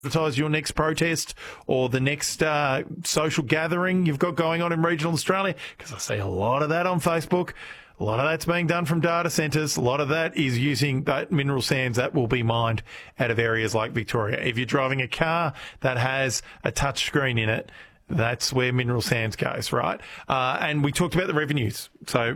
advertise your next protest or the next social gathering you've got going on in regional Australia? Because I see a lot of that on Facebook. A lot of that's being done from data centres. A lot of that is using that mineral sands that will be mined out of areas like Victoria. If you're driving a car that has a touch screen in it, that's where mineral sands goes, right? And we talked about the revenues. So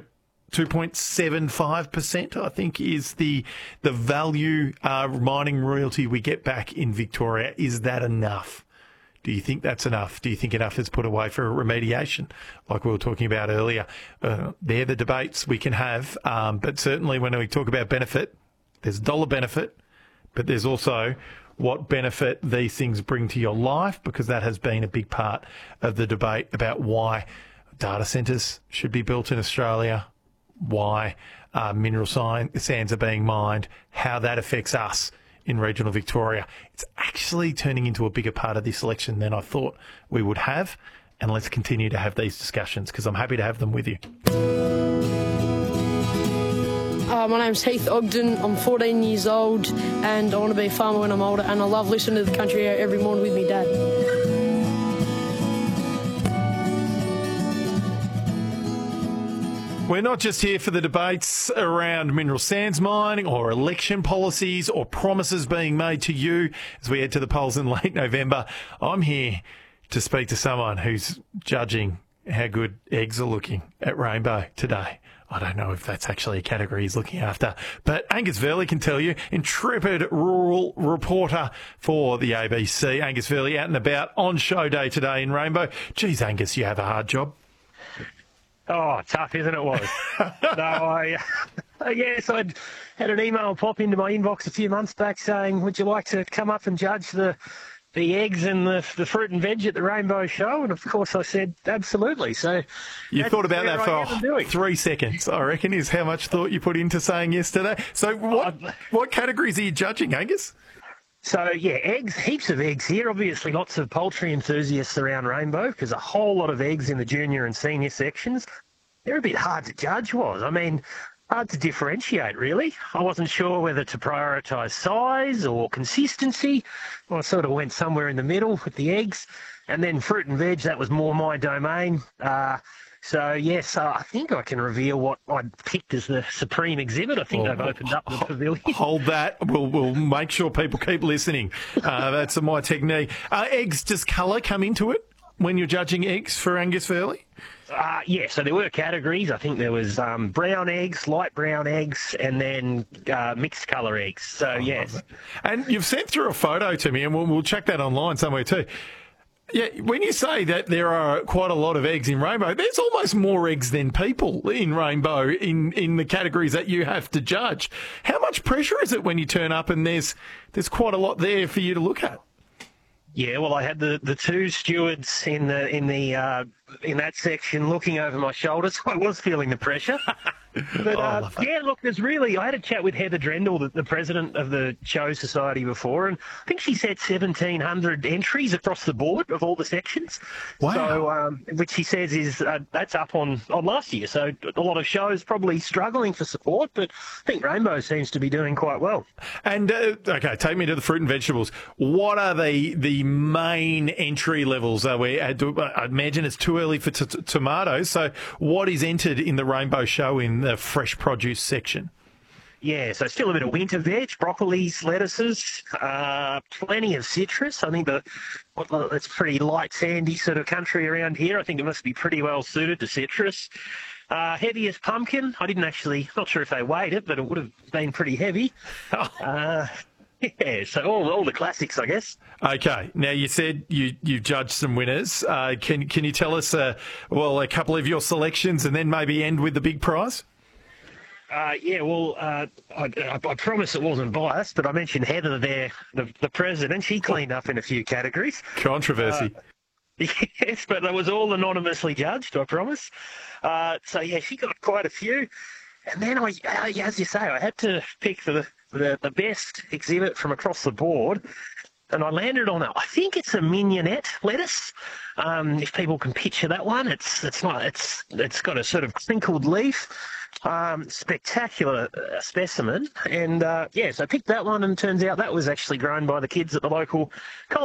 2.75%, I think, is the value mining royalty we get back in Victoria. Is that enough? Do you think that's enough? Do you think enough is put away for remediation, like we were talking about earlier? They're the debates we can have, but certainly when we talk about benefit, there's dollar benefit, but there's also what benefit these things bring to your life, because that has been a big part of the debate about why data centres should be built in Australia, why mineral sands are being mined, how that affects us in regional Victoria. It's actually turning into a bigger part of this election than I thought we would have. And let's continue to have these discussions, because I'm happy to have them with you. My name's Heath Ogden. I'm 14 years old and I want to be a farmer when I'm older, and I love listening to the country every morning with me dad. We're not just here for the debates around mineral sands mining or election policies or promises being made to you as we head to the polls in late November. I'm here to speak to someone who's judging how good eggs are looking at Rainbow today. I don't know if that's actually a category he's looking after, but Angus Verley can tell you, intrepid rural reporter for the ABC. Angus Verley out and about on show day today in Rainbow. Geez, Angus, you have a hard job. Oh, tough, isn't it, was? No, yes, I'd had an email pop into my inbox a few months back saying, would you like to come up and judge the eggs and the fruit and veg at the Rainbow Show? And, of course, I said, absolutely. So you thought about that for 3 seconds, I reckon, is how much thought you put into saying yes today. So what categories are you judging, Angus? So, yeah, eggs, heaps of eggs here. Obviously, lots of poultry enthusiasts around Rainbow, because a whole lot of eggs in the junior and senior sections. They're a bit hard to judge, I mean, hard to differentiate, really. I wasn't sure whether to prioritise size or consistency. I sort of went somewhere in the middle with the eggs. And then fruit and veg, that was more my domain. So, yes, I think I can reveal what I'd picked as the supreme exhibit. I think they've opened up the pavilion. Hold that. We'll make sure people keep listening. That's my technique. Eggs, does colour come into it when you're judging eggs for Angus Verley? Yeah, so there were categories. I think there was brown eggs, light brown eggs, and then mixed colour eggs. So, yes. And you've sent through a photo to me, and we'll check that online somewhere too. Yeah, when you say that there are quite a lot of eggs in Rainbow, there's almost more eggs than people in Rainbow in the categories that you have to judge. How much pressure is it when you turn up and there's quite a lot there for you to look at? Yeah, well, I had the two stewards in that section looking over my shoulder, so I was feeling the pressure. But yeah, look, I had a chat with Heather Drendel, the president of the Show Society before, and I think she said 1,700 entries across the board of all the sections. Wow. So, which she says is that's up on last year. So a lot of shows probably struggling for support, but I think Rainbow seems to be doing quite well. And okay, take me to the fruit and vegetables. What are the main entry levels? I imagine it's too early for tomatoes. So what is entered in the Rainbow Show in the fresh produce section? Yeah, so still a bit of winter veg, broccolis, lettuces, plenty of citrus. I think it's pretty light, sandy sort of country around here. I think it must be pretty well suited to citrus. Heaviest pumpkin. Not sure if they weighed it, but it would have been pretty heavy. Yeah, so all the classics, I guess. Okay, now you said you've judged some winners. Can you tell us, a couple of your selections and then maybe end with the big prize? Yeah, well, I promise it wasn't biased, but I mentioned Heather there, the president. She cleaned up in a few categories. Controversy. Yes, but it was all anonymously judged, I promise. So, yeah, she got quite a few. And then, as you say, I had to pick the best exhibit from across the board. And I landed on I think it's a mignonette lettuce. If people can picture that one, it's got a sort of crinkled leaf. Spectacular specimen. And, so I picked that one, and turns out that was actually grown by the kids at the local